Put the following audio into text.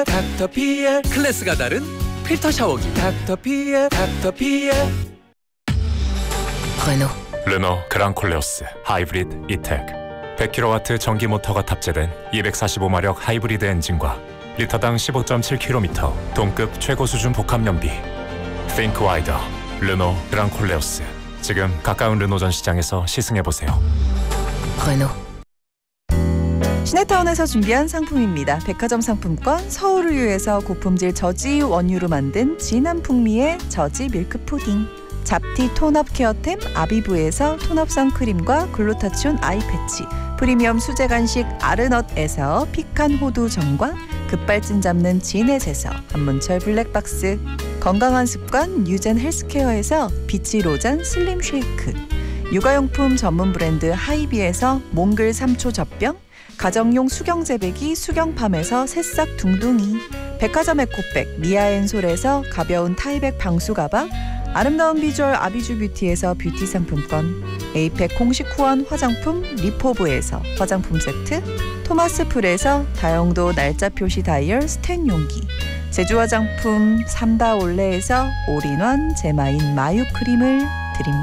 닥터피엘 클래스가 다른 필터 샤워기 닥터피엘. 르노 그랑콜레오스 하이브리드 이텍 100kW 전기 모터가 탑재된 245마력 하이브리드 엔진과 리터당 15.7km 동급 최고 수준 복합 연비. Think wider. 르노 그랑콜레오스. 지금 가까운 르노 전시장에서 시승해보세요. 시네타운에서 준비한 상품입니다. 백화점 상품권, 서울우유에서 고품질 저지 원유로 만든 진한 풍미의 저지 밀크 푸딩, 잡티 톤업 케어템 아비브에서 톤업 선크림과 글루타치온 아이 패치, 프리미엄 수제 간식 아르넛에서 피칸 호두 전과 급발진 잡는 진에셋에서 한문철 블랙박스, 건강한 습관 뉴젠 헬스케어에서 비치 로잔 슬림 쉐이크, 육아용품 전문 브랜드 하이비에서 몽글 3초 젖병, 가정용 수경재배기 수경팜에서 새싹 둥둥이, 백화점 에코백 미아앤솔에서 가벼운 타이백 방수 가방, 아름다운 비주얼 아비주 뷰티에서 뷰티 상품권, 에이펙 공식 후원 화장품 리포브에서 화장품 세트, 토마스 풀에서 다용도 날짜 표시 다이얼 스텐 용기, 제주 화장품 삼다올레에서 올인원 제마인 마유 크림을 드립니다.